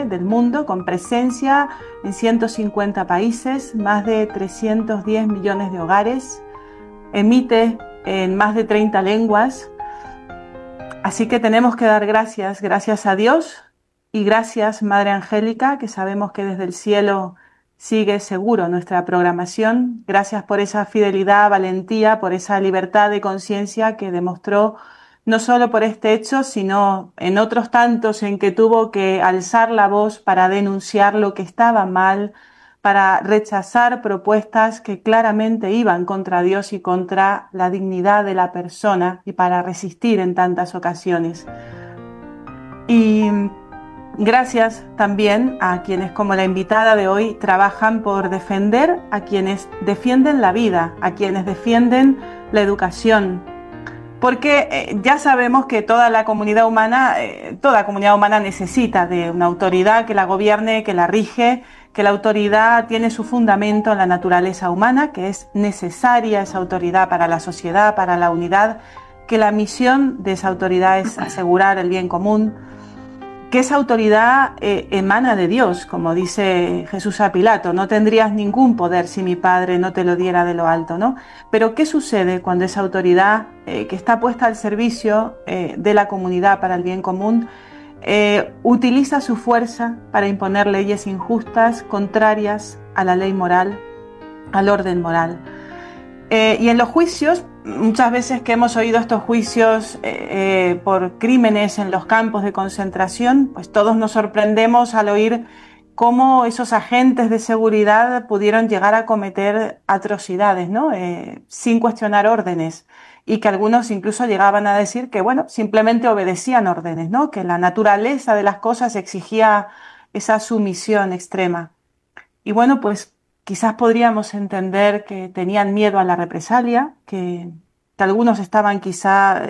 parte del mundo, con presencia en 150 países, más de 310 millones de hogares, emite en más de 30 lenguas. Así que tenemos que dar gracias, gracias a Dios y gracias, Madre Angélica, que sabemos que desde el cielo sigue seguro nuestra programación. Gracias por esa fidelidad, valentía, por esa libertad de conciencia que demostró no solo por este hecho, sino en otros tantos en que tuvo que alzar la voz para denunciar lo que estaba mal, para rechazar propuestas que claramente iban contra Dios y contra la dignidad de la persona y para resistir en tantas ocasiones. Y gracias también a quienes, como la invitada de hoy, trabajan por defender a quienes defienden la vida, a quienes defienden la educación. Porque ya sabemos que toda comunidad humana necesita de una autoridad que la gobierne, que la rige, que la autoridad tiene su fundamento en la naturaleza humana, que es necesaria esa autoridad para la sociedad, para la unidad, que la misión de esa autoridad es asegurar el bien común, que esa autoridad emana de Dios, como dice Jesús a Pilato: no tendrías ningún poder si mi Padre no te lo diera de lo alto, ¿no? Pero ¿qué sucede cuando esa autoridad que está puesta al servicio de la comunidad para el bien común utiliza su fuerza para imponer leyes injustas, contrarias a la ley moral, al orden moral? Y en los juicios, muchas veces que hemos oído estos juicios por crímenes en los campos de concentración, pues todos nos sorprendemos al oír cómo esos agentes de seguridad pudieron llegar a cometer atrocidades, ¿no? Sin cuestionar órdenes, y que algunos incluso llegaban a decir que, bueno, simplemente obedecían órdenes, ¿no? Que la naturaleza de las cosas exigía esa sumisión extrema. Y bueno, pues quizás podríamos entender que tenían miedo a la represalia, que algunos estaban quizá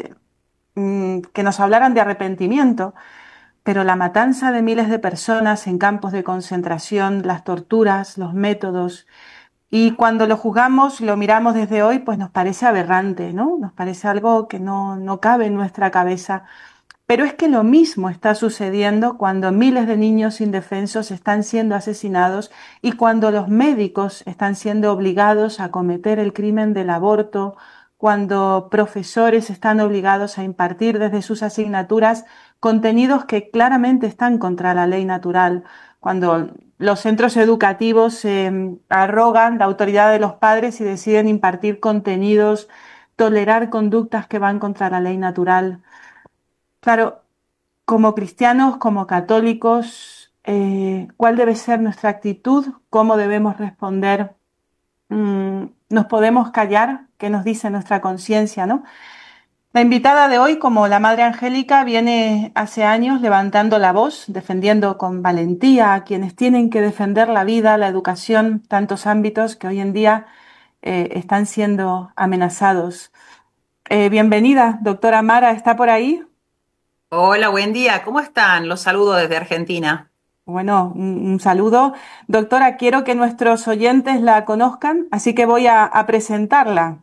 que nos hablaran de arrepentimiento, pero la matanza de miles de personas en campos de concentración, las torturas, los métodos, y cuando lo juzgamos, lo miramos desde hoy, pues nos parece aberrante, ¿no? Nos parece algo que no cabe en nuestra cabeza. Pero es que lo mismo está sucediendo cuando miles de niños indefensos están siendo asesinados y cuando los médicos están siendo obligados a cometer el crimen del aborto, cuando profesores están obligados a impartir desde sus asignaturas contenidos que claramente están contra la ley natural, cuando los centros educativos se arrogan la autoridad de los padres y deciden impartir contenidos, tolerar conductas que van contra la ley natural. Claro, como cristianos, como católicos, ¿cuál debe ser nuestra actitud? ¿Cómo debemos responder? ¿Nos podemos callar? ¿Qué nos dice nuestra conciencia, no? La invitada de hoy, como la Madre Angélica, viene hace años levantando la voz, defendiendo con valentía a quienes tienen que defender la vida, la educación, tantos ámbitos que hoy en día están siendo amenazados. Bienvenida, doctora Mara, ¿está por ahí? Hola, buen día. ¿Cómo están? Los saludo desde Argentina. Bueno, un saludo. Doctora, quiero que nuestros oyentes la conozcan, así que voy a presentarla.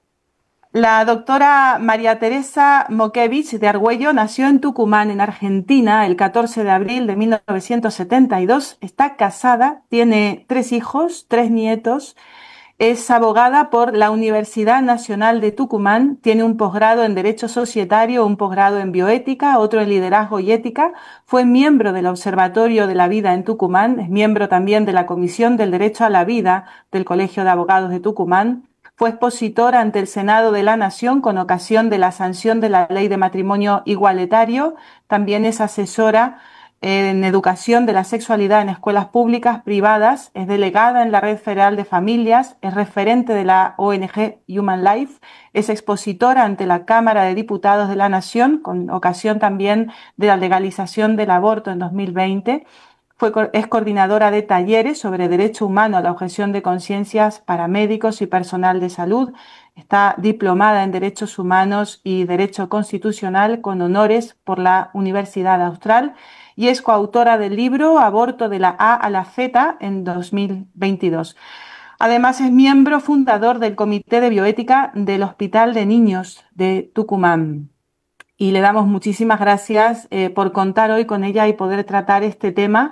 La doctora María Teresa Moquevich de Argüello nació en Tucumán, en Argentina, el 14 de abril de 1972. Está casada, tiene 3 hijos, 3 nietos. Es abogada por la Universidad Nacional de Tucumán, tiene un posgrado en Derecho Societario, un posgrado en Bioética, otro en Liderazgo y Ética. Fue miembro del Observatorio de la Vida en Tucumán, es miembro también de la Comisión del Derecho a la Vida del Colegio de Abogados de Tucumán. Fue expositora ante el Senado de la Nación con ocasión de la sanción de la Ley de Matrimonio Igualitario. También es asesora en educación de la sexualidad en escuelas públicas, privadas, es delegada en la Red Federal de Familias, es referente de la ONG Human Life, es expositora ante la Cámara de Diputados de la Nación, con ocasión también de la legalización del aborto en 2020. Es coordinadora de talleres sobre derecho humano a la objeción de conciencias para médicos y personal de salud. Está diplomada en Derechos Humanos y Derecho Constitucional con honores por la Universidad Austral y es coautora del libro Aborto de la A a la Z en 2022. Además, es miembro fundador del Comité de Bioética del Hospital de Niños de Tucumán. Y le damos muchísimas gracias por contar hoy con ella y poder tratar este tema